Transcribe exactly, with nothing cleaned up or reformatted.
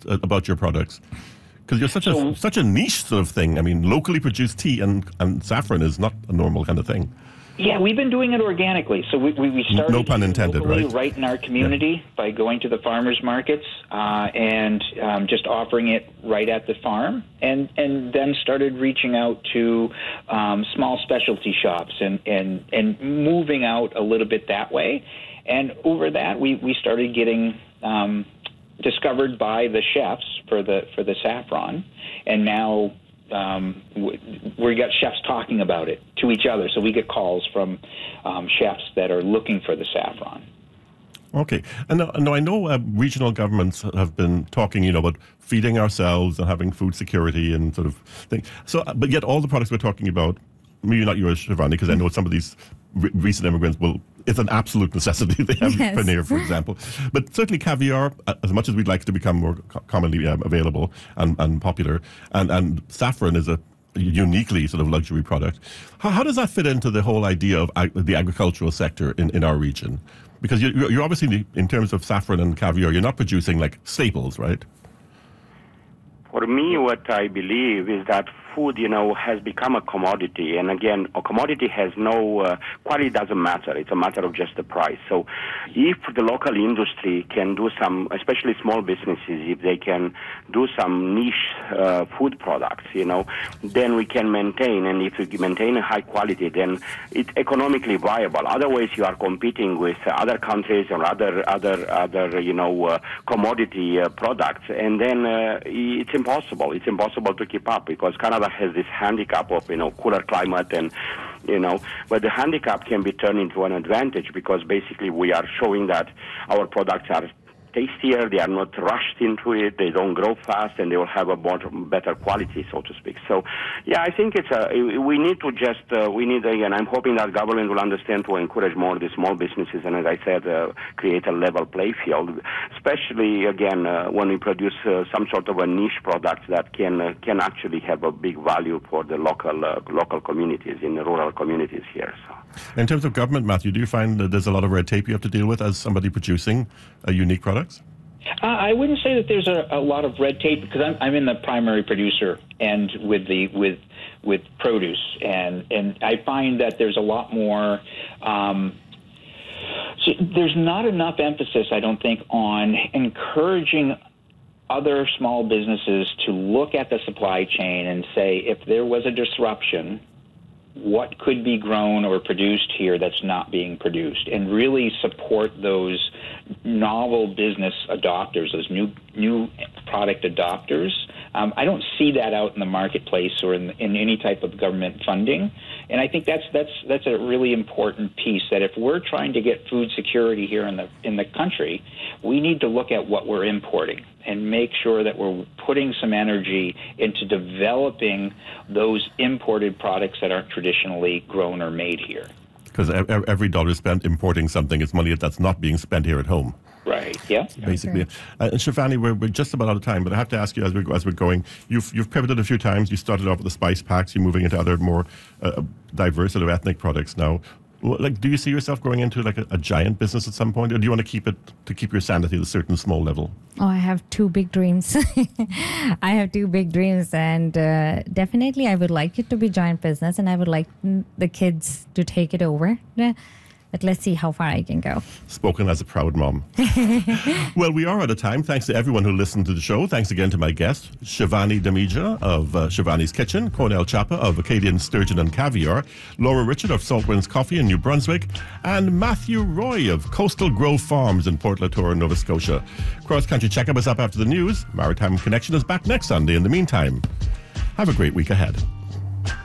uh, about your products? Because you're such a so, such a niche sort of thing. I mean, locally produced tea and, and saffron is not a normal kind of thing. Yeah, we've been doing it organically. So we, we, we started no pun intended, locally, right? right in our community yeah. by going to the farmers markets uh, and um, just offering it right at the farm, and, and then started reaching out to um, small specialty shops and, and, and moving out a little bit that way. And over that, we, we started getting um, discovered by the chefs for the for the saffron, and now um, we got chefs talking about it to each other. So we get calls from um, chefs that are looking for the saffron. Okay, and now, now I know uh, regional governments have been talking, you know, about feeding ourselves and having food security and sort of thing. So, but yet all the products we're talking about, maybe not yours, Shivani, because I know some of these re- recent immigrants will. It's an absolute necessity. They have yes. paneer, for example. But certainly caviar, as much as we'd like it to become more co- commonly um, available and, and popular, and, and saffron is a uniquely sort of luxury product. How, how does that fit into the whole idea of ag- the agricultural sector in, in our region? Because you're, you're obviously, in terms of saffron and caviar, you're not producing like staples, right? For me, what I believe is that food, you know, has become a commodity. And again, a commodity has no, uh, quality doesn't matter. It's a matter of just the price. So if the local industry can do some, especially small businesses, if they can do some niche uh, food products, you know, then we can maintain. And if we maintain a high quality, then it's economically viable. Otherwise, you are competing with other countries or other, other, other, you know, uh, commodity uh, products. And then uh, it's impossible. It's impossible to keep up because Canada has this handicap of, you know, cooler climate and, you know, but the handicap can be turned into an advantage because basically we are showing that our products are tastier, they are not rushed into it, they don't grow fast, and they will have a more, better quality, so to speak. So, yeah, I think it's a, we need to just, uh, we need, again, I'm hoping that government will understand to encourage more the small businesses and, as I said, uh, create a level play field, especially, again, uh, when we produce uh, some sort of a niche product that can uh, can actually have a big value for the local uh, local communities, in the rural communities here. So. In terms of government, Matthew, do you find that there's a lot of red tape you have to deal with as somebody producing a unique products? Uh, I wouldn't say that there's a, a lot of red tape because I'm, I'm in the primary producer and with the with with produce, and and I find that there's a lot more. Um, so there's not enough emphasis, I don't think, on encouraging other small businesses to look at the supply chain and say, if there was a disruption, what could be grown or produced here that's not being produced, and really support those novel business adopters, those new new product adopters. Um, I don't see that out in the marketplace or in, in any type of government funding, and I think that's that's that's a really important piece. That if we're trying to get food security here in the in the country, we need to look at what we're importing and make sure that we're putting some energy into developing those imported products that aren't traditionally grown or made here. Because every dollar spent importing something is money that's not being spent here at home. Right. Yeah. Basically, uh, and Shivani, we're, we're just about out of time, but I have to ask you as we're as we're going. You've you've pivoted a few times. You started off with the spice packs. You're moving into other more uh, diverse sort of ethnic products now. Like, do you see yourself going into like a, a giant business at some point, or do you want to keep it to keep your sanity at a certain small level? Oh, I have two big dreams. I have two big dreams, and uh, definitely I would like it to be giant business, and I would like the kids to take it over. But let's see how far I can go. Spoken as a proud mom. Well, we are out of time. Thanks to everyone who listened to the show. Thanks again to my guest, Shivani Damija of uh, Shivani's Kitchen, Cornell Chapa of Acadian Sturgeon and Caviar, Laura Richard of Saltwinds Coffee in New Brunswick, and Matthew Roy of Coastal Grove Farms in Port Latour, Nova Scotia. Cross Country Checkup is up after the news. Maritime Connection is back next Sunday. In the meantime, have a great week ahead.